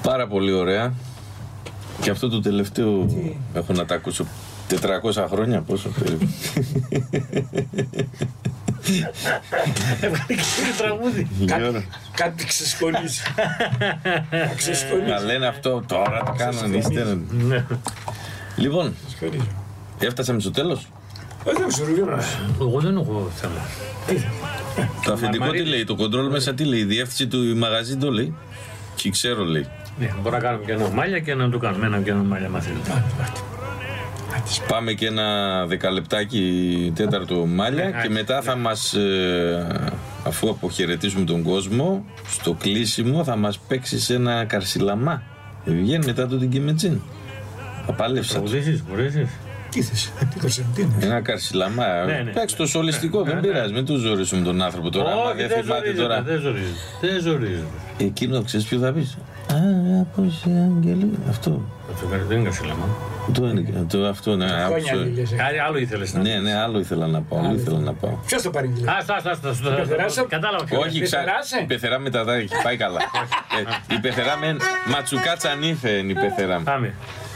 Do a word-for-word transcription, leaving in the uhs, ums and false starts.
Πάρα πολύ ωραία. Και αυτό το τελευταίο τι? Έχω να τα ακούσω τετρακόσια χρόνια, πόσο περίπου. Έβγαλε και το τραγούδι. Κάτι ξεσχολίζει. Να λένε αυτό τώρα το κάνανε ύστερα. Λοιπόν, έφτασαμε στο τέλος. Εγώ δεν έχω θέμα. Το αφεντικό τι λέει, το κοντρόλ μέσα τι λέει, η διεύθυνση του μαγαζί το λέει. Και ξέρω λέει. Ναι, μπορούμε να κάνουμε και ένα μάλια και να το κάνουμε ένα και ένα μάλια μαθήματα. Πάμε και ένα δεκαλεπτάκι τέταρτο μάλια και μετά θα μας, ε, αφού αποχαιρετήσουμε τον κόσμο, στο κλείσιμο θα μας παίξεις ένα καρσιλαμά. Βγαίνει μετά το την Κιμετζίν. Θα πάλεψα. Μπορείς, μπορείς. Τι θες, τι Κωνσταντίνο. Ένα καρσιλαμά. Παίξ' το σολιστικό, δεν πειράζει. Μην του ζωρίσουμε τον άνθρωπο τώρα. Όχι, δεν θυμάται. Δεν ζορίζεται. Δεν ζορίζεται. Εκείνο ξέρεις ποιο θα πεις. Αγαπώς αγγελί. Αυτό. Δεν είναι καρσιλαμά. Το είναι, το, αυτό, ναι. Κάτι άλλο ήθελες να Ναι, ναι, άλλο ήθελα να πάω. Άλλο ήθελα να πάω. Ποιος το παρήγγειλε. Άστα, άστα, άστα. Κατάλαβα. Όχι, η πεθερά μετά τα έχει πάει καλά. Η πεθερά με ματσουκάτσα νύφε είναι η πεθερά. Πάμε.